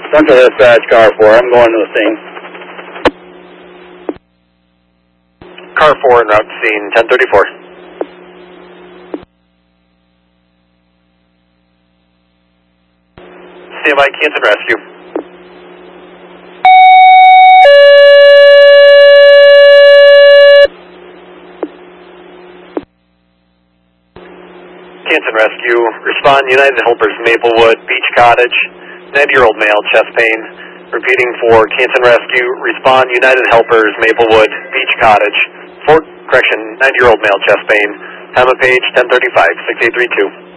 Central Dispatch, car 4, I'm going to the scene. Car 4 en route to scene, 1034. CMI Canton Rescue. Canton Rescue, respond United Helpers Maplewood, Beach Cottage, 90-year-old male, chest pain. Repeating for Canton Rescue, respond United Helpers Maplewood, Beach Cottage, 90-year-old male, chest pain. Time of page 1035, 6832.